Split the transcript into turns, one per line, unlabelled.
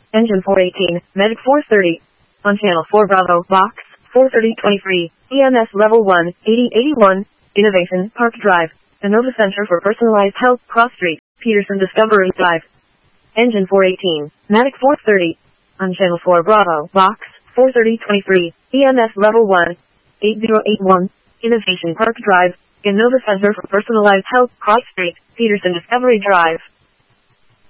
Engine 418, Medic 430. On Channel 4 Bravo, Box 43023, EMS Level 1, 8081, Innovation, Park Drive, Innova Center for Personalized Health, Cross Street, Peterson Discovery Drive. Engine 418, Medic 430. On Channel 4 Bravo, Box 43023, EMS Level 1, 8081, Innovation Park Drive, Innova Center for Personalized Health, Cross Street, Peterson Discovery Drive.